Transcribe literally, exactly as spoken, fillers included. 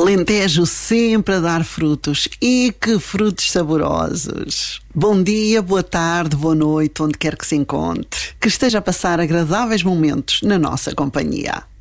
Alentejo sempre a dar frutos. E que frutos saborosos! Bom dia, boa tarde, boa noite, onde quer que se encontre. Que esteja a passar agradáveis momentos na nossa companhia.